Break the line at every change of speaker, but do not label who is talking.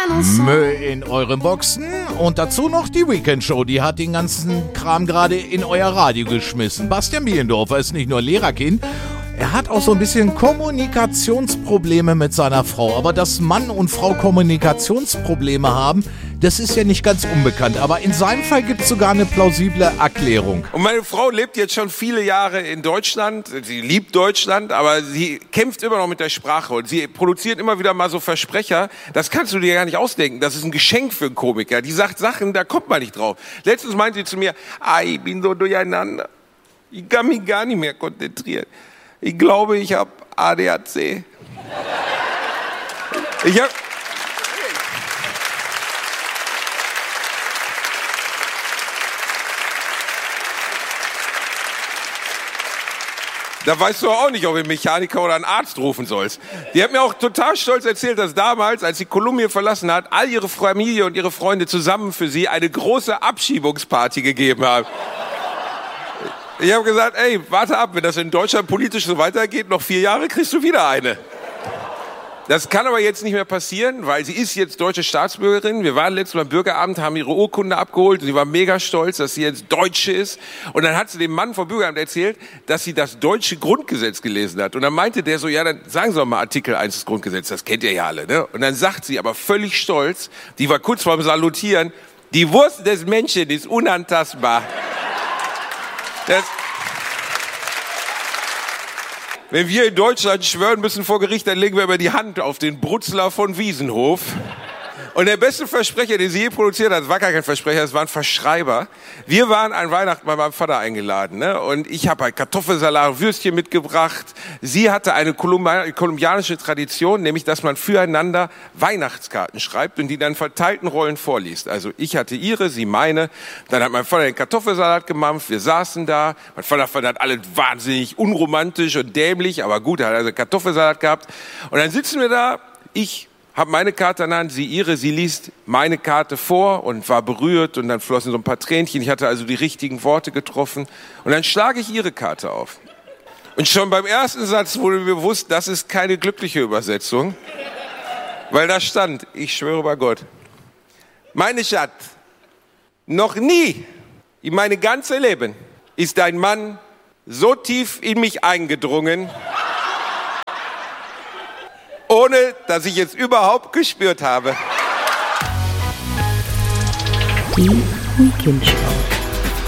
Müll in euren Boxen und dazu noch die Weekendshow. Die hat den ganzen Kram gerade in euer Radio geschmissen. Bastian Bielendorfer ist nicht nur Lehrerkind, er hat auch so ein bisschen Kommunikationsprobleme mit seiner Frau. Aber dass Mann und Frau Kommunikationsprobleme haben, das ist ja nicht ganz unbekannt. Aber in seinem Fall gibt es sogar eine plausible Erklärung.
Und meine Frau lebt jetzt schon viele Jahre in Deutschland. Sie liebt Deutschland, aber sie kämpft immer noch mit der Sprache. Und sie produziert immer wieder mal so Versprecher. Das kannst du dir gar nicht ausdenken. Das ist ein Geschenk für einen Komiker. Die sagt Sachen, da kommt man nicht drauf. Letztens meinte sie zu mir, ich bin so durcheinander. Ich kann mich gar nicht mehr konzentrieren. Ich glaube, ich habe ADHC. Da weißt du auch nicht, ob du einen Mechaniker oder einen Arzt rufen sollst. Die hat mir auch total stolz erzählt, dass damals, als sie Kolumbien verlassen hat, all ihre Familie und ihre Freunde zusammen für sie eine große Abschiebungsparty gegeben haben. Ich habe gesagt, warte ab, wenn das in Deutschland politisch so weitergeht, noch 4 Jahre kriegst du wieder eine. Das kann aber jetzt nicht mehr passieren, weil sie ist jetzt deutsche Staatsbürgerin. Wir waren letztes Mal im Bürgeramt, haben ihre Urkunde abgeholt. Sie war mega stolz, dass sie jetzt Deutsche ist. Und dann hat sie dem Mann vom Bürgeramt erzählt, dass sie das deutsche Grundgesetz gelesen hat. Und dann meinte der so, ja, dann sagen Sie doch mal Artikel 1 des Grundgesetzes, das kennt ihr ja alle, ne? Und dann sagt sie aber völlig stolz, die war kurz vorm Salutieren, die Wurst des Menschen ist unantastbar. Wenn wir in Deutschland schwören müssen vor Gericht, dann legen wir immer die Hand auf den Brutzler von Wiesenhof. Und der beste Versprecher, den sie je produziert hat, das war gar kein Versprecher, das war ein Verschreiber. Wir waren an Weihnachten bei meinem Vater eingeladen, ne? Und ich habe halt Kartoffelsalat, Würstchen mitgebracht. Sie hatte eine kolumbianische Tradition, nämlich, dass man füreinander Weihnachtskarten schreibt und die dann verteilten Rollen vorliest. Also ich hatte ihre, sie meine. Dann hat mein Vater den Kartoffelsalat gemampft, wir saßen da. Mein Vater fand das alles wahnsinnig unromantisch und dämlich, aber gut, er hat also Kartoffelsalat gehabt. Und dann sitzen wir da, ich habe meine Karte an der Hand, sie ihre, sie liest meine Karte vor und war berührt und dann flossen so ein paar Tränchen. Ich hatte also die richtigen Worte getroffen und dann schlage ich ihre Karte auf. Und schon beim ersten Satz wurde mir bewusst, das ist keine glückliche Übersetzung, weil da stand, ich schwöre bei Gott, meine Schatz, noch nie in meinem ganzen Leben ist ein Mann so tief in mich eingedrungen, ohne dass ich es überhaupt gespürt habe.
Die Weekendshow.